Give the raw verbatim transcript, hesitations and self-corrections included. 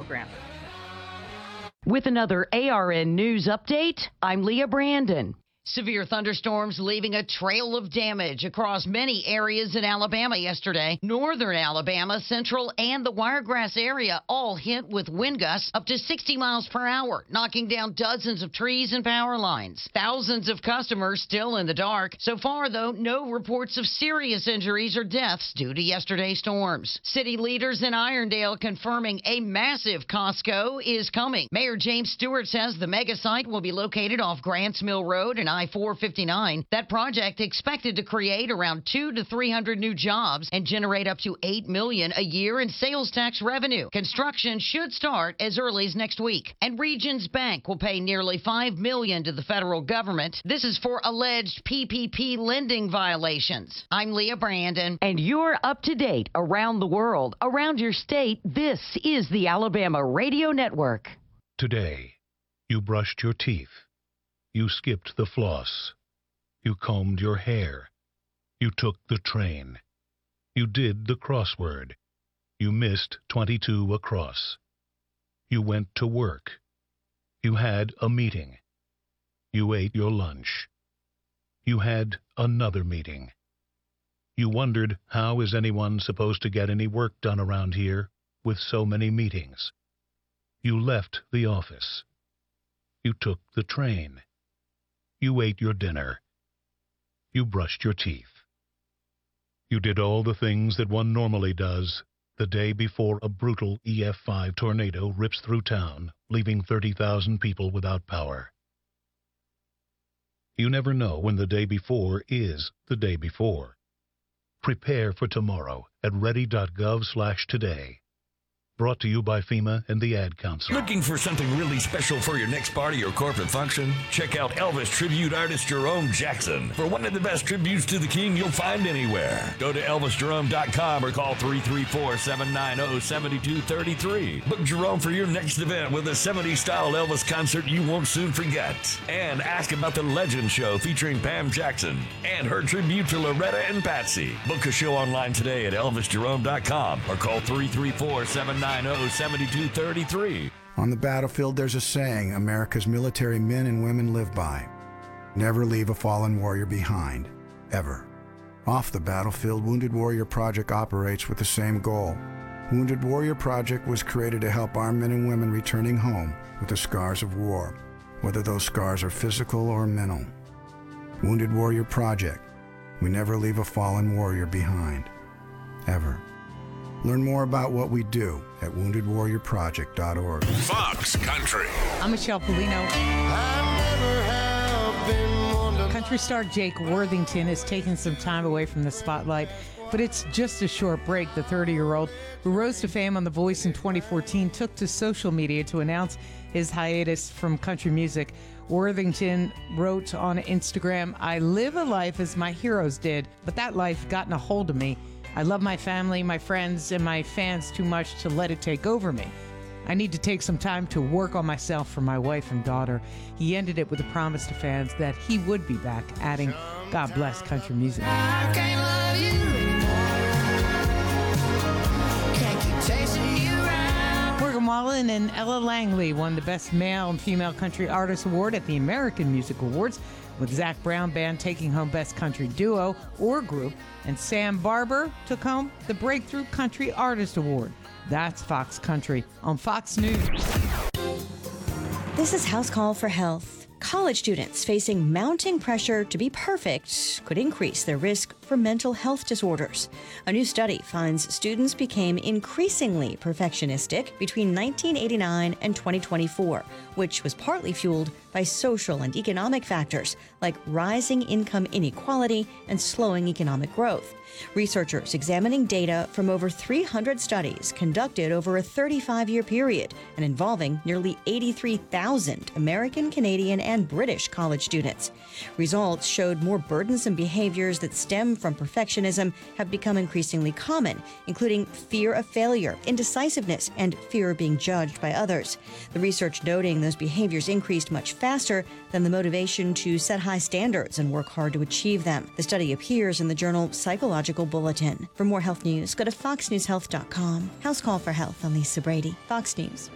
program. With another A R N News update, I'm Leah Brandon. Severe thunderstorms leaving a trail of damage across many areas in Alabama yesterday. Northern Alabama, Central, and the Wiregrass area all hit with wind gusts up to sixty miles per hour, knocking down dozens of trees and power lines. Thousands of customers still in the dark. So far, though, no reports of serious injuries or deaths due to yesterday's storms. City leaders in Irondale confirming a massive Costco is coming. Mayor James Stewart says the mega site will be located off Grants Mill Road and I four fifty-nine. That project expected to create around two to three hundred new jobs and generate up to eight million dollars a year in sales tax revenue. Construction should start as early as next week. And Regions Bank will pay nearly five million dollars to the federal government. This is for alleged P P P lending violations. I'm Leah Brandon. And you're up to date around the world, around your state. This is the Alabama Radio Network. Today, you brushed your teeth. You skipped the floss. You combed your hair. You took the train. You did the crossword. You missed twenty-two across. You went to work. You had a meeting. You ate your lunch. You had another meeting. You wondered, how is anyone supposed to get any work done around here with so many meetings? You left the office. You took the train. You ate your dinner. You brushed your teeth. You did all the things that one normally does the day before a brutal E F five tornado rips through town, leaving thirty thousand people without power. You never know when the day before is the day before. Prepare for tomorrow at ready.gov slash today. Brought to you by FEMA and the Ad Council. Looking for something really special for your next party or corporate function? Check out Elvis tribute artist Jerome Jackson for one of the best tributes to the king you'll find anywhere. Go to elvis jerome dot com or call three three four, seven nine zero, seven two three three. Book Jerome for your next event with a seventies-style Elvis concert you won't soon forget. And ask about the Legend Show featuring Pam Jackson and her tribute to Loretta and Patsy. Book a show online today at elvis jerome dot com or call three three four, seven nine zero, seven two three three. On the battlefield, there's a saying America's military men and women live by. Never leave a fallen warrior behind, ever. Off the battlefield, Wounded Warrior Project operates with the same goal. Wounded Warrior Project was created to help our men and women returning home with the scars of war, whether those scars are physical or mental. Wounded Warrior Project. We never leave a fallen warrior behind, ever. Learn more about what we do at wounded warrior project dot org. Fox Country. I'm Michelle Polino. Country star Jake Worthington is taking some time away from the spotlight, but it's just a short break. The thirty-year-old, who rose to fame on The Voice in twenty fourteen, took to social media to announce his hiatus from country music. Worthington wrote on Instagram, "I live a life as my heroes did, but that life gotten a hold of me. I love my family, my friends, and my fans too much to let it take over me. I need to take some time to work on myself for my wife and daughter." He ended it with a promise to fans that he would be back, adding, "God bless country music." I can't love you anymore. Can't keep chasing you around. Morgan Wallen and Ella Langley won the Best Male and Female Country Artist Award at the American Music Awards, with Zac Brown Band taking home Best Country Duo or Group, and Sam Barber took home the Breakthrough Country Artist Award. That's Fox Country on Fox News. This is House Call for Health. College students facing mounting pressure to be perfect could increase their risk for mental health disorders. A new study finds students became increasingly perfectionistic between nineteen eighty-nine and twenty twenty-four, which was partly fueled by social and economic factors like rising income inequality and slowing economic growth. Researchers examining data from over three hundred studies conducted over a thirty-five-year period and involving nearly eighty-three thousand American, Canadian, and British college students. Results showed more burdensome behaviors that stem from perfectionism have become increasingly common, including fear of failure, indecisiveness, and fear of being judged by others. The research noting those behaviors increased much faster than the motivation to set high standards and work hard to achieve them. The study appears in the journal Psychological Bulletin. For more health news, go to fox news health dot com. House Call for Health. I'm Lisa Brady, Fox News.